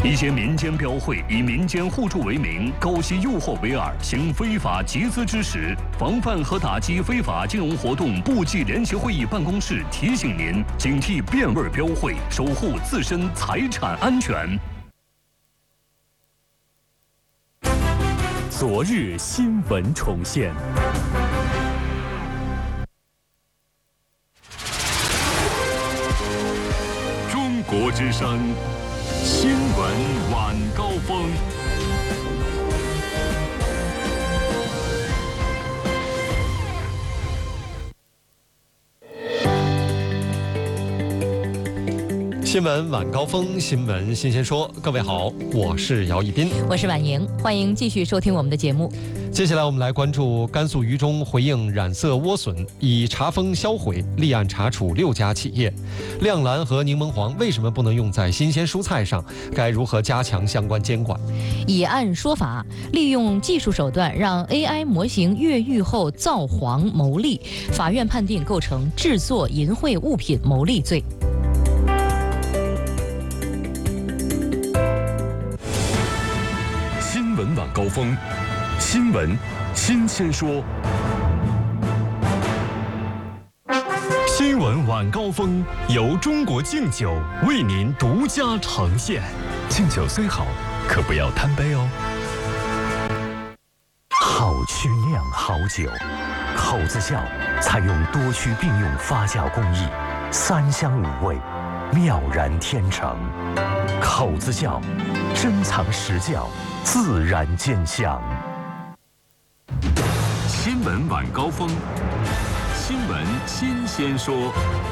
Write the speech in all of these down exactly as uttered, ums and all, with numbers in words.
一些民间标会以民间互助为名，勾结诱惑为饵，行非法集资之时，防范和打击非法金融活动部际联席会议办公室提醒您：警惕变味标会，守护自身财产安全。 昨日新闻重现。 中国之声新闻晚高峰。 新闻晚高峰，新闻新鲜说。各位好，我是姚一斌， 我是婉莹，欢迎继续收听我们的节目。 接下来我们来关注甘肃榆中回应染色莴笋已查封销毁，立案查处六家企业。亮蓝和柠檬黄为什么不能用在新鲜蔬菜上？该如何加强相关监管？ 以案说法，利用技术手段让 A I 模型越狱后造黄牟利，法院判定构成制作淫秽物品牟利罪。 新闻晚高峰，新闻新鲜说。新闻晚高峰由中国敬酒为您独家呈现。敬酒虽好，可不要贪杯哦。 好曲酿好酒，口子窖采用多区并用发酵工艺，三香五味，妙然天成。口子窖珍藏实窖，自然见香。 新闻晚高峰，新闻新鲜说。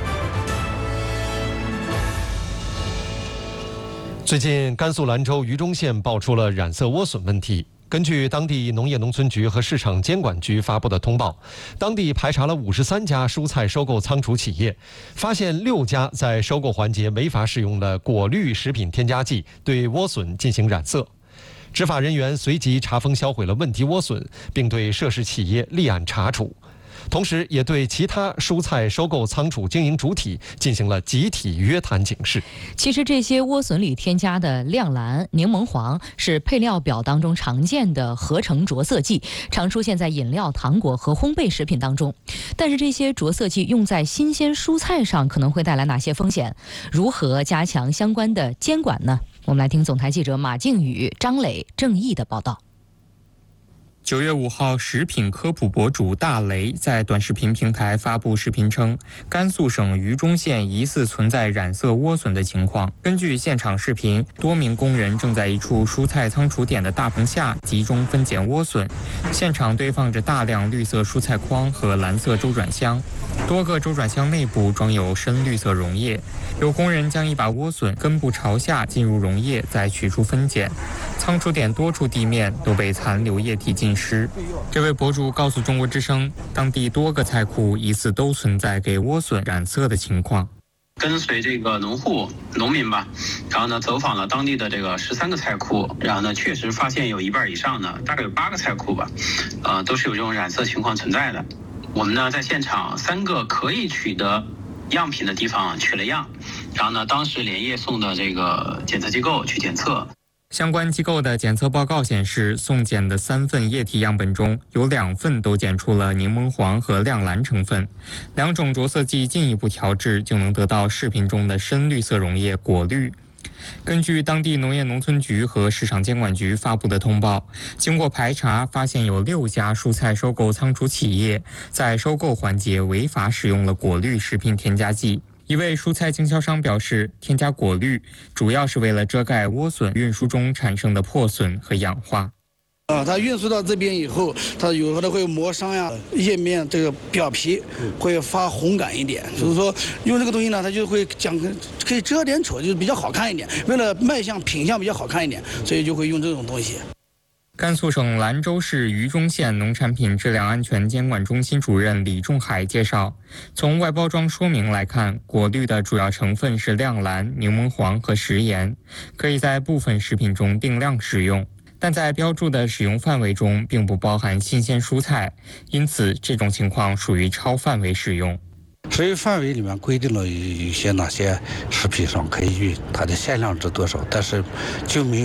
最近，甘肃兰州榆中县爆出了染色莴笋问题。根据当地农业农村局和市场监管局发布的通报，当地排查了五十三家蔬菜收购仓储企业，发现六家在收购环节违法使用了果绿食品添加剂对莴笋进行染色。执法人员随即查封销毁了问题莴笋，并对涉事企业立案查处，同时也对其他蔬菜收购仓储经营主体进行了集体约谈警示。 其实这些莴笋里添加的亮蓝、柠檬黄是配料表当中常见的合成着色剂，常出现在饮料、糖果和烘焙食品当中。但是这些着色剂用在新鲜蔬菜上可能会带来哪些风险？如何加强相关的监管呢？我们来听总台记者马靖宇、张磊、郑毅的报道。 九月五号，食品科普博主大雷在短视频平台发布视频称，甘肃省榆中县疑似存在染色莴笋的情况。根据现场视频，多名工人正在一处蔬菜仓储点的大棚下集中分拣莴笋，现场堆放着大量绿色蔬菜筐和蓝色周转箱，多个周转箱内部装有深绿色溶液。有工人将一把莴笋根部朝下进入溶液，再取出分拣。仓储点多处地面都被残留液体浸湿。这位博主告诉中国之声，当地多个菜库疑似都存在给莴笋染色的情况。 跟随这个农户、农民吧，然后呢走访了当地的这个十三个菜库，然后呢确实发现有一半以上呢，大概有八个菜库吧，呃，都是有这种染色情况存在的。我们呢在现场三个可以取得样品的地方取了样，然后呢当时连夜送的这个检测机构去检测。 相关机构的检测报告显示，送检的三份液体样本中有两份都检出了柠檬黄和亮蓝成分，两种着色剂进一步调制就能得到视频中的深绿色溶液果绿。根据当地农业农村局和市场监管局发布的通报，经过排查，发现有六家蔬菜收购仓储企业在收购环节违法使用了果绿食品添加剂。一位蔬菜经销商表示，添加果绿主要是为了遮盖莴笋运输中产生的破损和氧化。 啊，它运输到这边以后，它有的会磨伤呀，叶面这个表皮会发红感一点，所以说用这个东西呢，它就会讲可以遮点丑，就是比较好看一点。为了卖相品相比较好看一点，所以就会用这种东西。 甘肃省兰州市榆中县农产品质量安全监管中心主任李仲海介绍，从外包装说明来看，果绿的主要成分是亮蓝、柠檬黄和食盐，可以在部分食品中定量使用，但在标注的使用范围中并不包含新鲜蔬菜，因此这种情况属于超范围使用。 食用范围里面规定了有些哪些食品上可以用，它的限量值多少，但是就没有